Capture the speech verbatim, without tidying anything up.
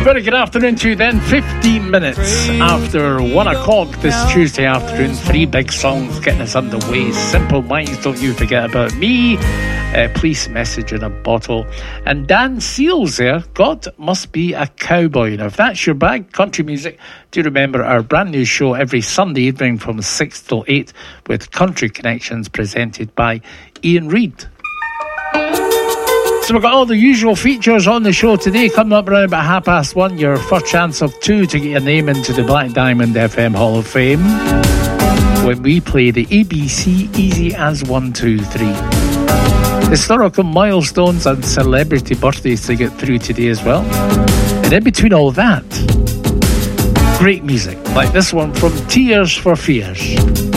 Very good afternoon to you then. fifteen minutes after one o'clock this Tuesday afternoon. Three big songs getting us underway. Simple Minds, Don't You Forget About Me. Uh, Police Message in a Bottle. And Dan Seals there. God Must Be a Cowboy. Now, if that's your bag, country music, do remember our brand new show every Sunday evening from six till eight with Country Connections presented by Ian Reid. So we've got all the usual features on the show today. Coming up around about half past one, your first chance of two to get your name into the Black Diamond F M Hall of Fame when we play the A B C Easy As One, Two, Three. Historical milestones and celebrity birthdays to get through today as well. And in between all that, great music like this one from Tears for Fears.